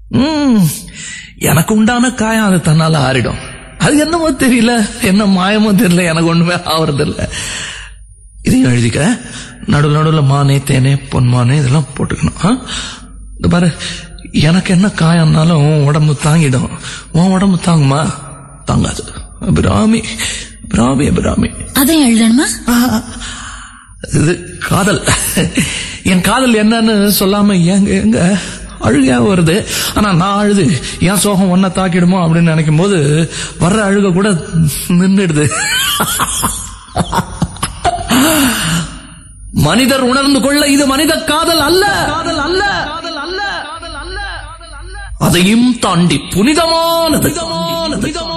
எனக்கு உண்டான காயம் அது தன்னால ஆறிடும். அது என்னமோ தெரியல, என்ன மாயமோ தெரியல, எனக்கு ஒண்ணுமே ஆவறதில்ல. இதையும் எழுதிக்க. நடுவில் நடுவில் மானே தேனே பொன்மானே இதெல்லாம் போட்டுக்கணும். இந்த பாரு, எனக்கு என்ன காயம்னாலும் உன் உடம்பு தாங்கிடும். உன் உடம்பு தாங்குமா? தாங்காது. அபிராமி அபிராமி அபிராமி. அதையும் எழுதணுமா? இது காதல். என் காதல் என்னன்னு சொல்லாம எங்க எங்க அழுகையா வருது. ஆனா நான் அழுது என் சோகம் ஒன்ன தாக்கிடுமோ அப்படின்னு நினைக்கும் போது வர்ற அழுக கூட நின்றுடுது. மனிதர் உணர்ந்து கொள்ள இது மனித காதல் அல்ல, காதல் அல்ல, காதல் அல்ல, அதையும் தாண்டி புனிதமானது.